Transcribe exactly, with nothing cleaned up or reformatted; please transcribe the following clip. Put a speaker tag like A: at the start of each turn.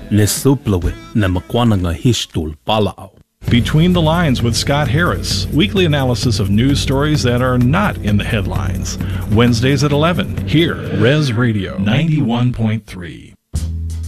A: le suplawe na makwananga hishtul palao.
B: Between the Lines with Scott Harris, weekly analysis of news stories that are not in the headlines. Wednesdays at eleven, here, Res Radio ninety-one point three.